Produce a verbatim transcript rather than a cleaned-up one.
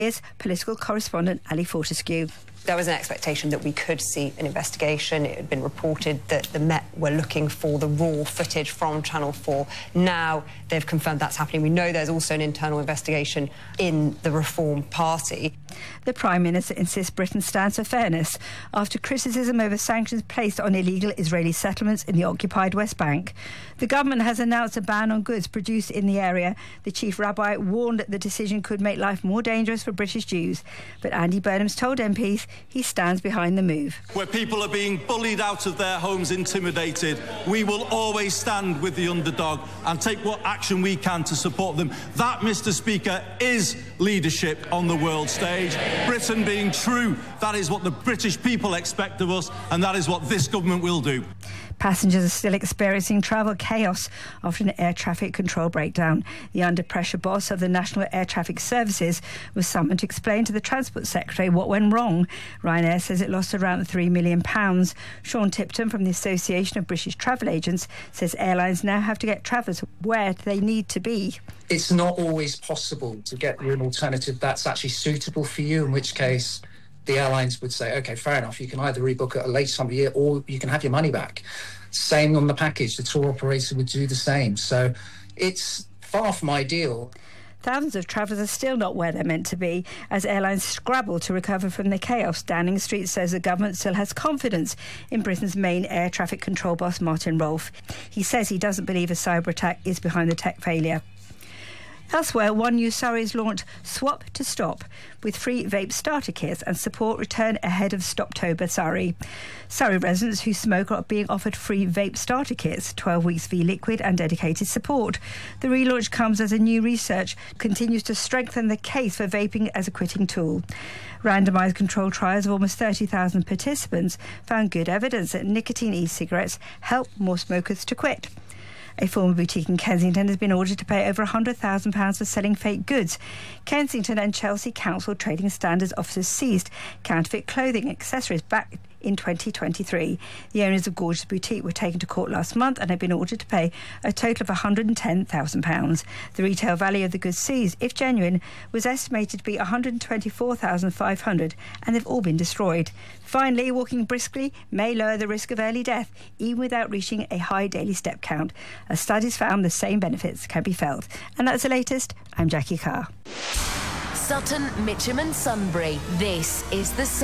Here's political correspondent Ali Fortescue. There was an expectation that we could see an investigation. It had been reported that the Met were looking for the raw footage from Channel four. Now they've confirmed that's happening. We know there's also an internal investigation in the Reform Party. The Prime Minister insists Britain stands for fairness after criticism over sanctions placed on illegal Israeli settlements in the occupied West Bank. The government has announced a ban on goods produced in the area. The chief rabbi warned that the decision could make life more dangerous for British Jews. But Andy Burnham's told M Ps he stands behind the move. Where people are being bullied out of their homes, intimidated, we will always stand with the underdog and take what action we can to support them. That, Mr Speaker, is leadership on the world stage. Britain being true, that is what the British people expect of us, and that is what this government will do. Passengers are still experiencing travel chaos after an air traffic control breakdown. The under-pressure boss of the National Air Traffic Services was summoned to explain to the Transport Secretary what went wrong. Ryanair says it lost around three million pounds. Sean Tipton from the Association of British Travel Agents says airlines now have to get travellers where they need to be. It's not always possible to get you an alternative that's actually suitable for you, in which case the airlines would say, OK, fair enough, you can either rebook at a later time of year or you can have your money back. Same on the package, the tour operator would do the same. So it's far from ideal. Thousands of travellers are still not where they're meant to be as airlines scrabble to recover from the chaos. Downing Street says the government still has confidence in Britain's main air traffic control boss, Martin Rolfe. He says he doesn't believe a cyber attack is behind the tech failure. Elsewhere, One News Surrey has launched Swap to Stop with free vape starter kits and support return ahead of Stoptober Surrey. Surrey residents who smoke are being offered free vape starter kits, twelve weeks v-liquid and dedicated support. The relaunch comes as a new research continues to strengthen the case for vaping as a quitting tool. Randomised controlled trials of almost thirty thousand participants found good evidence that nicotine e-cigarettes help more smokers to quit. A former boutique in Kensington has been ordered to pay over one hundred thousand pounds for selling fake goods. Kensington and Chelsea Council Trading Standards officers seized counterfeit clothing and accessories back in twenty twenty-three. The owners of Gorgeous Boutique were taken to court last month and have been ordered to pay a total of one hundred ten thousand pounds. The retail value of the goods seized, if genuine, was estimated to be one hundred twenty-four thousand five hundred pounds, and they've all been destroyed. Finally, walking briskly may lower the risk of early death, even without reaching a high daily step count. As studies found the same benefits can be felt. And that's the latest. I'm Jackie Carr. Sutton, Mitcham and Sunbury. This is the